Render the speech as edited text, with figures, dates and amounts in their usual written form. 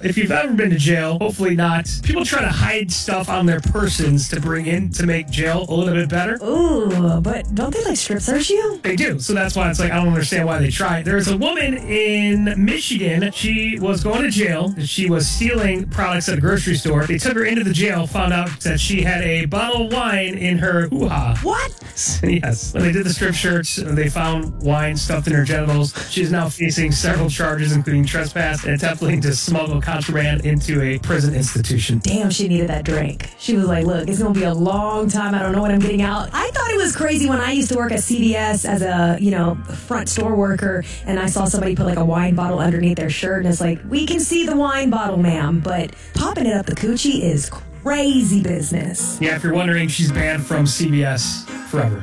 if you've ever been to jail, hopefully not. People try to hide stuff on their persons to bring in to make jail a little bit better. Ooh, but don't they like strip search you? They do. So that's why it's like, I don't understand why they try. There's a woman in Michigan. She was going to jail. She was stealing products at a grocery store. They took her into the jail, found out that she had a bottle of wine in her hoo-ha. What? Yes. When they did the strip search, they found wine stuffed in her genitals. She is now facing several charges, including trespass and attempting to smuggle contraband into a prison institution. Damn, she needed that drink. She was like, look, it's going to be a long time. I don't know what I'm getting out. I thought it was crazy when I used to work at CVS as a, front store worker, and I saw somebody put like a wine bottle underneath their shirt, and it's like, we can see the wine bottle, ma'am, but popping it up the coochie is crazy business. Yeah, if you're wondering, she's banned from CVS forever.